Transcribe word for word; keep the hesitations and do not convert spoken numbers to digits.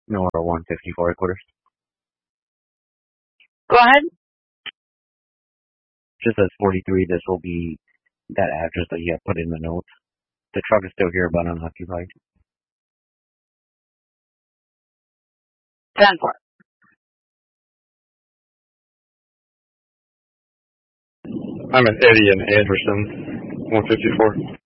Nora one fifty-four headquarters. Go ahead. Just as forty-three, this will be that address that you have put in the notes. The truck is still here, but unoccupied. ten four. I'm an Eddie in Anderson, one fifty-four.